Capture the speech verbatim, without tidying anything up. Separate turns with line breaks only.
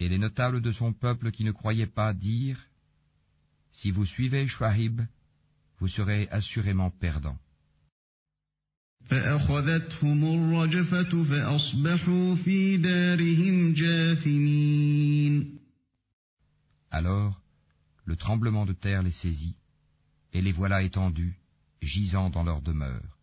Et les notables de son peuple qui ne croyaient pas dirent: Si vous suivez Shuaïb, vous serez assurément perdants.
فأخذتهم الرجفة فأصبحوا في دارهم جاثمين.
Alors, le tremblement de terre les saisit, et les voilà étendus, gisant dans leur demeure.